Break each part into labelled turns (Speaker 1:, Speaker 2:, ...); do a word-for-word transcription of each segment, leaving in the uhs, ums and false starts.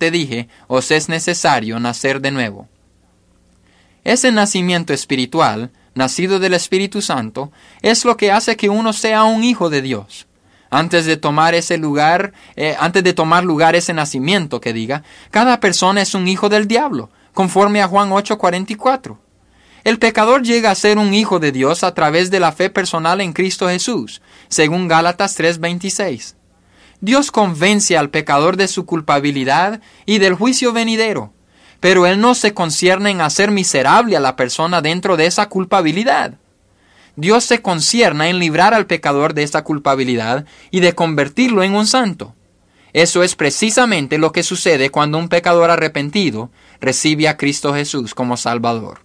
Speaker 1: te dije, os es necesario nacer de nuevo. Ese nacimiento espiritual, nacido del Espíritu Santo, es lo que hace que uno sea un hijo de Dios. Antes de tomar ese lugar, eh, antes de tomar lugar ese nacimiento, que diga, cada persona es un hijo del diablo, conforme a Juan ocho cuarenta y cuatro. El pecador llega a ser un hijo de Dios a través de la fe personal en Cristo Jesús, según Gálatas tres veintiséis. Dios convence al pecador de su culpabilidad y del juicio venidero, pero Él no se concierne en hacer miserable a la persona dentro de esa culpabilidad. Dios se concierne en librar al pecador de esa culpabilidad y de convertirlo en un santo. Eso es precisamente lo que sucede cuando un pecador arrepentido recibe a Cristo Jesús como Salvador.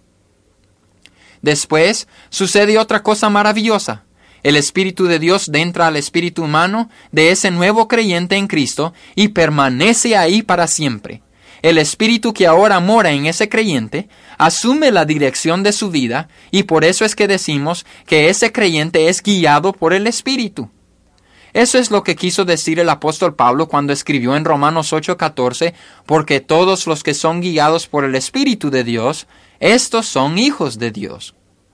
Speaker 1: Después, sucede otra cosa maravillosa. El Espíritu de Dios entra al espíritu humano de ese nuevo creyente en Cristo y permanece ahí para siempre. El Espíritu que ahora mora en ese creyente asume la dirección de su vida y por eso es que decimos que ese creyente es guiado por el Espíritu. Eso es lo que quiso decir el apóstol Pablo cuando escribió en Romanos ocho catorce, porque todos los que son guiados por el Espíritu de Dios, estos son hijos de Dios.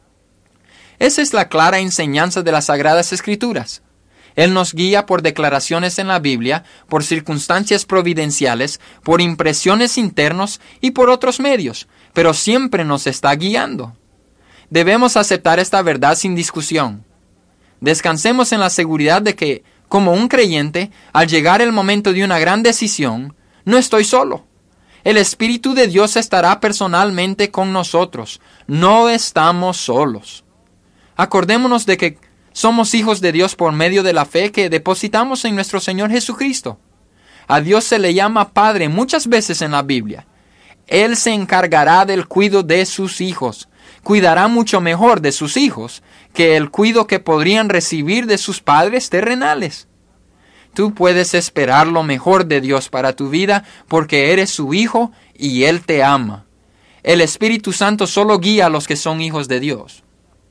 Speaker 1: Esa es la clara enseñanza de las Sagradas Escrituras. Él nos guía por declaraciones en la Biblia, por circunstancias providenciales, por impresiones internos y por otros medios, pero siempre nos está guiando. Debemos aceptar esta verdad sin discusión. Descansemos en la seguridad de que, como un creyente, al llegar el momento de una gran decisión, no estoy solo. El Espíritu de Dios estará personalmente con nosotros. No estamos solos. Acordémonos de que somos hijos de Dios por medio de la fe que depositamos en nuestro Señor Jesucristo. A Dios se le llama Padre muchas veces en la Biblia. Él se encargará del cuidado de sus hijos. Cuidará mucho mejor de sus hijos que el cuidado que podrían recibir de sus padres terrenales. Tú puedes esperar lo mejor de Dios para tu vida porque eres su hijo y Él te ama. El Espíritu Santo solo guía a los que son hijos de Dios.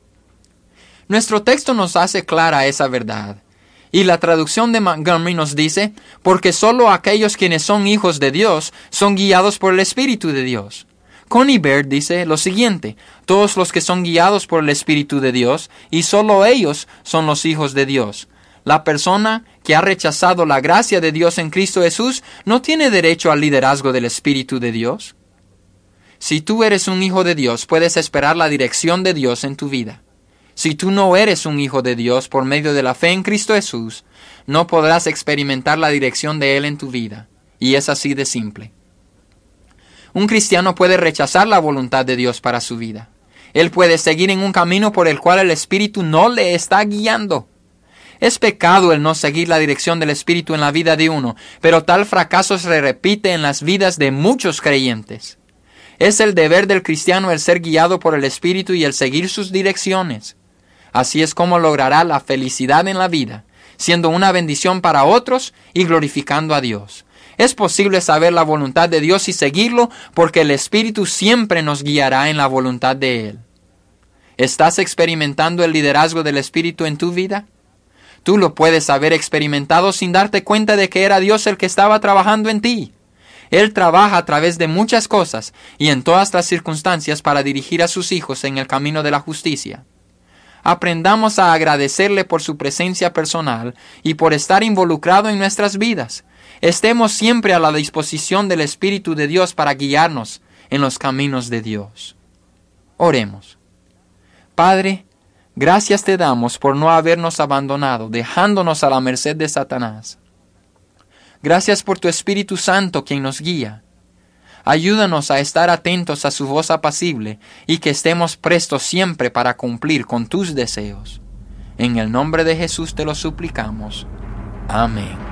Speaker 1: Nuestro texto nos hace clara esa verdad. Y la traducción de Montgomery nos dice, porque solo aquellos quienes son hijos de Dios son guiados por el Espíritu de Dios. Connie Baird dice lo siguiente, todos los que son guiados por el Espíritu de Dios, y solo ellos son los hijos de Dios. La persona que ha rechazado la gracia de Dios en Cristo Jesús no tiene derecho al liderazgo del Espíritu de Dios. Si tú eres un hijo de Dios, puedes esperar la dirección de Dios en tu vida. Si tú no eres un hijo de Dios por medio de la fe en Cristo Jesús, no podrás experimentar la dirección de Él en tu vida. Y es así de simple. Un cristiano puede rechazar la voluntad de Dios para su vida. Él puede seguir en un camino por el cual el Espíritu no le está guiando. Es pecado el no seguir la dirección del Espíritu en la vida de uno, pero tal fracaso se repite en las vidas de muchos creyentes. Es el deber del cristiano el ser guiado por el Espíritu y el seguir sus direcciones. Así es como logrará la felicidad en la vida, siendo una bendición para otros y glorificando a Dios. Es posible saber la voluntad de Dios y seguirlo porque el Espíritu siempre nos guiará en la voluntad de Él. ¿Estás experimentando el liderazgo del Espíritu en tu vida? Tú lo puedes haber experimentado sin darte cuenta de que era Dios el que estaba trabajando en ti. Él trabaja a través de muchas cosas y en todas las circunstancias para dirigir a sus hijos en el camino de la justicia. Aprendamos a agradecerle por su presencia personal y por estar involucrado en nuestras vidas. Estemos siempre a la disposición del Espíritu de Dios para guiarnos en los caminos de Dios. Oremos. Padre, gracias te damos por no habernos abandonado, dejándonos a la merced de Satanás. Gracias por tu Espíritu Santo quien nos guía. Ayúdanos a estar atentos a su voz apacible y que estemos prestos siempre para cumplir con tus deseos. En el nombre de Jesús te lo suplicamos. Amén.